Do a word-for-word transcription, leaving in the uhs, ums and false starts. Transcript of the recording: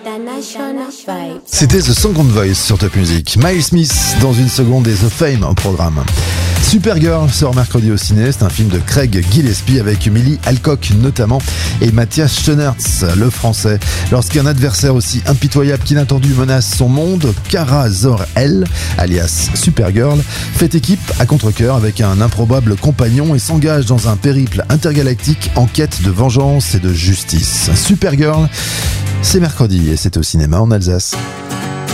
C'était The Song on Voice sur Top Music. Miles Smith dans une seconde et The Fame au programme. Supergirl sort mercredi au ciné, c'est un film de Craig Gillespie avec Millie Alcock notamment et Matthias Schoenaerts, le français. Lorsqu'un adversaire aussi impitoyable qu'inattendu menace son monde, Kara Zor-El, alias Supergirl, fait équipe à contre-cœur avec un improbable compagnon et s'engage dans un périple intergalactique en quête de vengeance et de justice. Supergirl, c'est mercredi et c'est au cinéma en Alsace.